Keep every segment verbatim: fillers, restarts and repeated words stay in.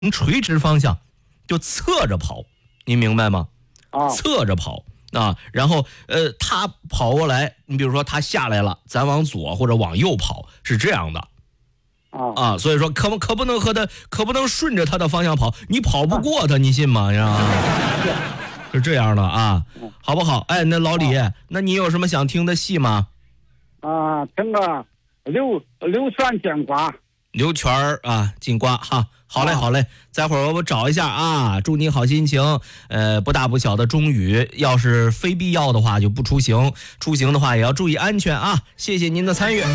垂直方向，就侧着跑，您明白吗？ 啊， 侧着跑啊，然后呃，他跑过来，你比如说他下来了，咱往左或者往右跑，是这样的。 啊啊，所以说可不可不能和他，可不能顺着他的方向跑，你跑不过他，你信吗？是吧？是这样的啊，好不好？哎，那老李，那你有什么想听的戏吗？ 啊，听个刘刘全见瓜， 刘全儿啊，进瓜哈。好嘞，好嘞，待会儿我找一下啊，祝你好心情。呃，不大不小的中雨，要是非必要的话就不出行，出行的话也要注意安全啊。谢谢您的参与。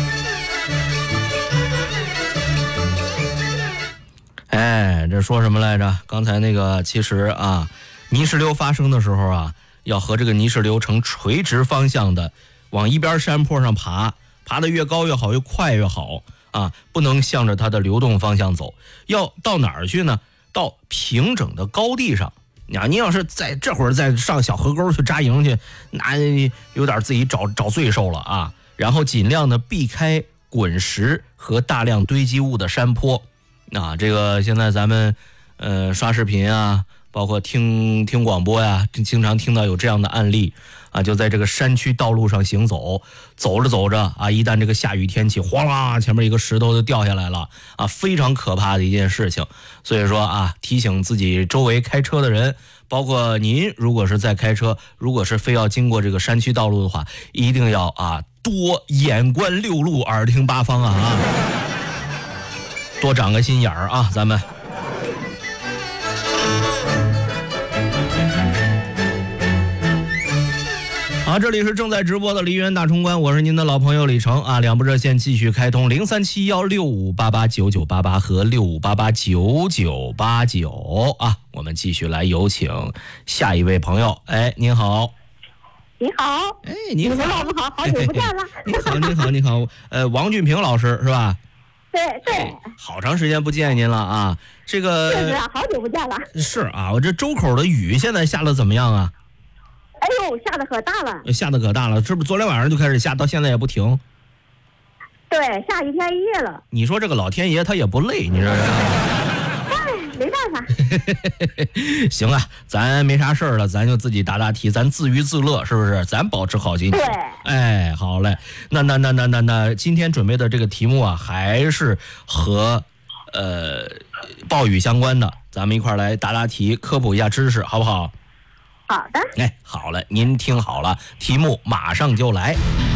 哎，这说什么来着？刚才那个其实啊，泥石流发生的时候啊，要和这个泥石流呈垂直方向的往一边山坡上爬，爬得越高越好，越快越好。啊，不能向着它的流动方向走，要到哪儿去呢？到平整的高地上。啊，您要是在这会儿再上小河沟去扎营去，那有点自己找找罪受了啊。然后尽量的避开滚石和大量堆积物的山坡。啊，这个现在咱们呃刷视频啊，包括听听广播呀，经常听到有这样的案例。啊，就在这个山区道路上行走，走着走着啊，一旦这个下雨天气，哗啦，前面一个石头就掉下来了啊，非常可怕的一件事情。所以说啊，提醒自己周围开车的人，包括您，如果是在开车，如果是非要经过这个山区道路的话，一定要啊多眼观六路，耳听八方啊啊，多长个心眼儿啊，咱们。好，这里是正在直播的梨园大冲关，我是您的老朋友李成啊。两部热线继续开通，零三七幺六五八八九九八八和六五八八九九八九啊。我们继续来有请下一位朋友。哎，您好。 你好。 哎，你好。 你们老婆好，好久不见了。 你好，你好，你好。呃，王俊平老师是吧？ 对对、 哎。好长时间不见您了啊。这个。 是啊，好久不见了。 是啊，我这周口的雨现在下的怎么样啊？ 哎呦，下的可大了， 下的可大了，这不昨天晚上就开始下，到现在也不停。 对，下一天一夜了。 你说这个老天爷他也不累，你说这。 哎，没办法。 行啊，咱没啥事儿了，咱就自己答答题，咱自娱自乐，是不是？咱保持好心情。 对。 哎，好嘞，那那那那那那，今天准备的这个题目啊，还是和呃暴雨相关的，咱们一块儿来答答题，科普一下知识，好不好？ 好的。 哎，好了，您听好了，题目马上就来。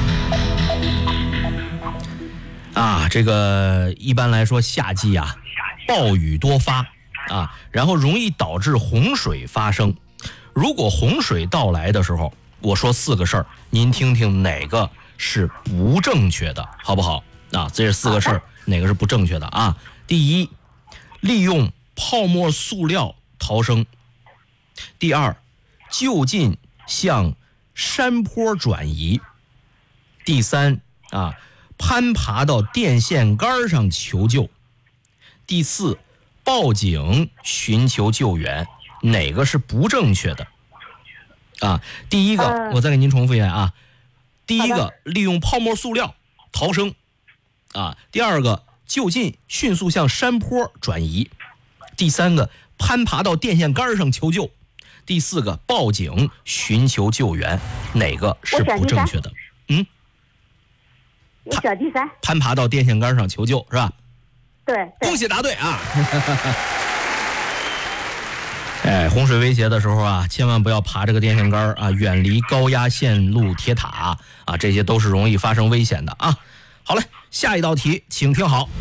啊，这个一般来说夏季啊，暴雨多发啊，然后容易导致洪水发生。如果洪水到来的时候，我说四个事儿，您听听哪个是不正确的，好不好？啊，这是四个事儿，哪个是不正确的啊？第一，利用泡沫塑料逃生。第二，就近向山坡转移。第三啊，攀爬到电线杆上求救。第四，报警寻求救援。哪个是不正确的？啊，第一个、呃、我再给您重复一下啊。第一个，利用泡沫塑料逃生。啊，第二个，就近迅速向山坡转移。第三个，攀爬到电线杆上求救。第四个，报警寻求救援，哪个是不正确的？嗯， 我选第三， 攀爬到电线杆上求救是吧？ 对，对恭喜答对啊！哎，洪水威胁的时候啊，千万不要爬这个电线杆啊，远离高压线路、铁塔啊，这些都是容易发生危险的啊。好嘞，下一道题，请听好。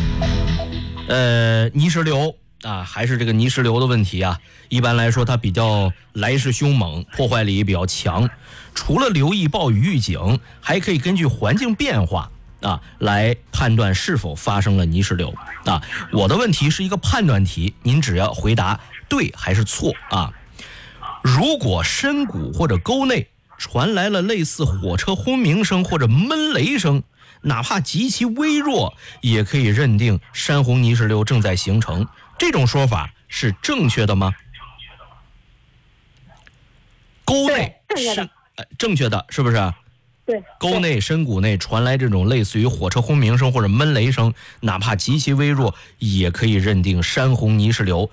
呃，泥石流。啊，还是这个泥石流的问题啊。一般来说，它比较来势凶猛，破坏力也比较强。除了留意暴雨预警，还可以根据环境变化啊来判断是否发生了泥石流啊。我的问题是一个判断题，您只要回答对还是错啊。如果深谷或者沟内传来了类似火车轰鸣声或者闷雷声，哪怕极其微弱，也可以认定山洪泥石流正在形成。这种说法是正确的吗？沟内是、呃、正确的，是不是？ 对， 沟内、深谷内传来这种类似于火车轰鸣声或者闷雷声，哪怕极其微弱，也可以认定山洪泥石流。